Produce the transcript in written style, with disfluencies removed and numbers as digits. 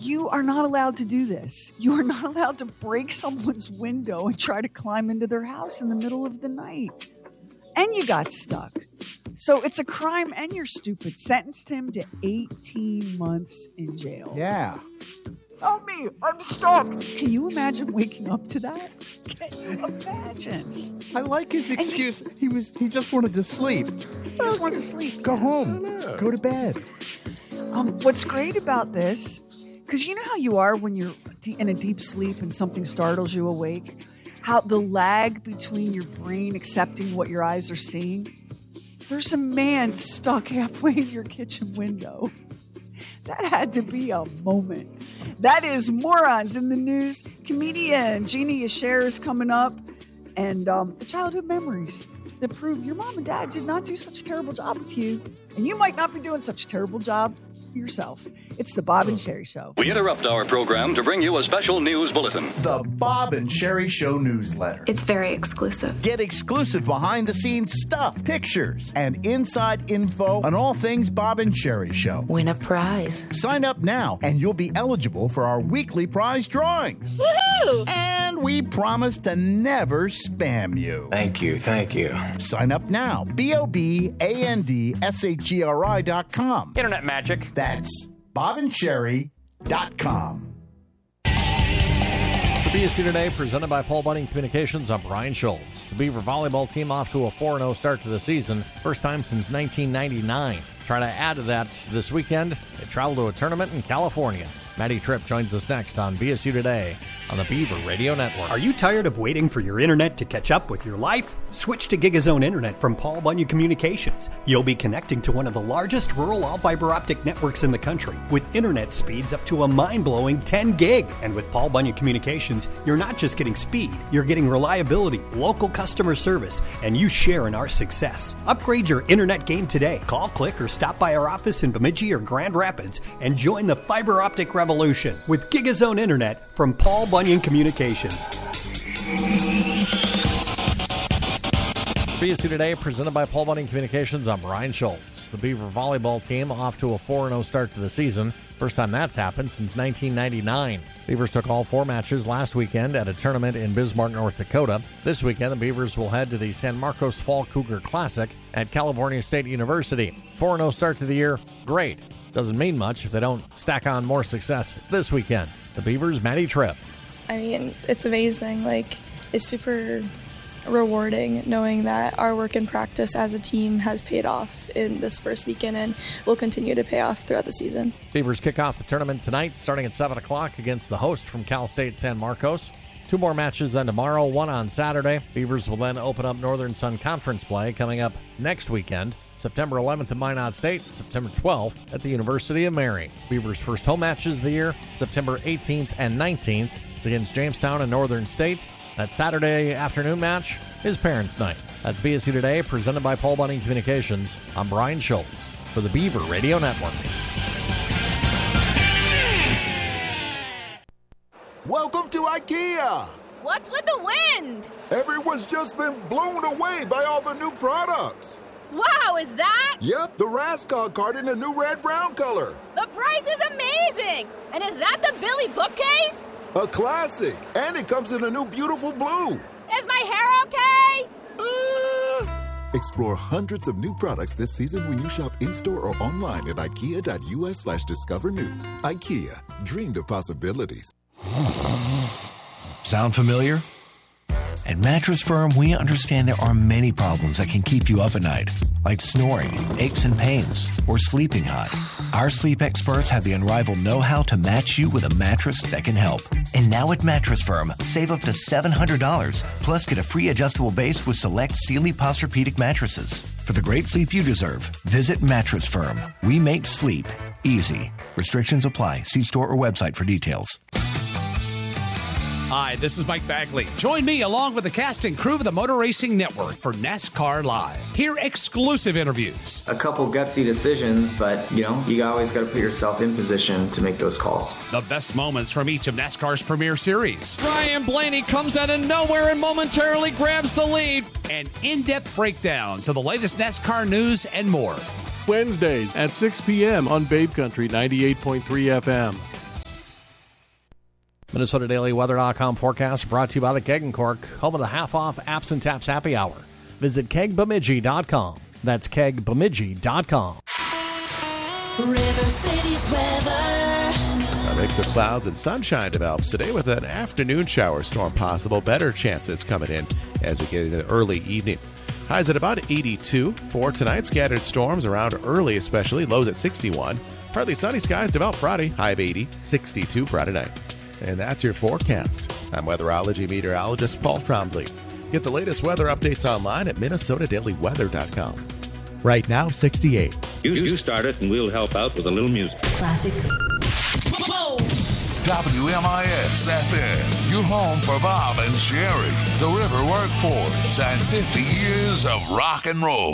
You are not allowed to do this. You are not allowed to break someone's window and try to climb into their house in the middle of the night. And you got stuck. So it's a crime and you're stupid. Sentenced him to 18 months in jail. Yeah. Help me, I'm stuck. Can you imagine waking up to that? Can you imagine? I like his excuse. He just wanted to sleep. He just wanted to sleep. Go home. Go to bed. What's great about this, because you know how you are when you're in a deep sleep and something startles you awake? How the lag between your brain accepting what your eyes are seeing? There's a man stuck halfway in your kitchen window. That had to be a moment. That is Morons in the News. Comedian Jeannie Asher is coming up. And the childhood memories that prove your mom and dad did not do such a terrible job with you. And you might not be doing such a terrible job yourself. It's the Bob and Sherry Show. We interrupt our program to bring you a special news bulletin. The Bob and Sherry Show newsletter. It's very exclusive. Get exclusive behind-the-scenes stuff, pictures, and inside info on all things Bob and Sherry Show. Win a prize. Sign up now, and you'll be eligible for our weekly prize drawings. Woohoo! And we promise to never spam you. Thank you. Sign up now. BOBANDSHERI.com. Internet magic. That's BobandSherry.com. The BSU Today, presented by Paul Bunyan Communications, I'm Brian Schultz. The Beaver volleyball team off to a 4-0 start to the season, first time since 1999. Trying to add to that this weekend, they travel to a tournament in California. Maddie Tripp joins us next on BSU Today on the Beaver Radio Network. Are you tired of waiting for your internet to catch up with your life? Switch to GigaZone Internet from Paul Bunyan Communications. You'll be connecting to one of the largest rural all-fiber optic networks in the country with internet speeds up to a mind-blowing 10 gig. And with Paul Bunyan Communications, you're not just getting speed, you're getting reliability, local customer service, and you share in our success. Upgrade your internet game today. Call, click, or stop by our office in Bemidji or Grand Rapids and join the fiber optic revolution with GigaZone Internet from Paul Bunyan Communications. BSU Today, presented by Paul Bunyan Communications, I'm Brian Schultz. The Beaver volleyball team off to a 4-0 start to the season. First time that's happened since 1999. Beavers took all 4 matches last weekend at a tournament in Bismarck, North Dakota. This weekend, the Beavers will head to the San Marcos Fall Cougar Classic at California State University. 4-0 start to the year, great. Doesn't mean much if they don't stack on more success this weekend. The Beavers' Maddie Tripp. I mean, it's amazing. It's super rewarding knowing that our work and practice as a team has paid off in this first weekend and will continue to pay off throughout the season. Beavers kick off the tournament tonight, starting at 7 o'clock against the host from Cal State San Marcos. 2 more matches then tomorrow, 1 on Saturday. Beavers will then open up Northern Sun Conference play coming up next weekend. September 11th at Minot State, September 12th at the University of Mary. Beavers' first home matches of the year, September 18th and 19th. It's against Jamestown and Northern State. That Saturday afternoon match is Parents' Night. That's BSU Today, presented by Paul Bunyan Communications. I'm Brian Schultz for the Beaver Radio Network. Welcome to IKEA! What's with the wind? Everyone's just been blown away by all the new products. Wow, is that? Yep, the Raskog cart in a new red-brown color. The price is amazing! And is that the Billy bookcase? A classic, and it comes in a new beautiful blue. Is my hair okay? Explore hundreds of new products this season when you shop in-store or online at ikea.us/discover new. IKEA, dream the possibilities. Sound familiar? At Mattress Firm, we understand there are many problems that can keep you up at night, like snoring, aches and pains, or sleeping hot. Our sleep experts have the unrivaled know-how to match you with a mattress that can help. And now at Mattress Firm, save up to $700, plus get a free adjustable base with select Sealy Posturepedic mattresses. For the great sleep you deserve, visit Mattress Firm. We make sleep easy. Restrictions apply. See store or website for details. Hi, this is Mike Bagley. Join me along with the cast and crew of the Motor Racing Network for NASCAR Live. Hear exclusive interviews. A couple gutsy decisions, but, you always got to put yourself in position to make those calls. The best moments from each of NASCAR's premier series. Brian Blaney comes out of nowhere and momentarily grabs the lead. An in-depth breakdown to the latest NASCAR news and more. Wednesdays at 6 p.m. on Babe Country 98.3 FM. MinnesotaDailyWeather.com forecast brought to you by the Keg & Cork, home of the half-off Apps and Taps Happy Hour. Visit kegbemidji.com. That's kegbemidji.com. River City's weather. A mix of clouds and sunshine develops today with an afternoon shower storm possible. Better chances coming in as we get into early evening. Highs at about 82 for tonight. Scattered storms around early especially. Lows at 61. Partly sunny skies develop Friday. High of 80. 62 Friday night. And that's your forecast. I'm weatherology meteorologist Paul Trombley. Get the latest weather updates online at MinnesotaDailyWeather.com. Right now, 68. You start it and we'll help out with a little music. Classic. WMIS FM, your home for Bob and Sherry, the River Workforce, and 50 years of rock and roll.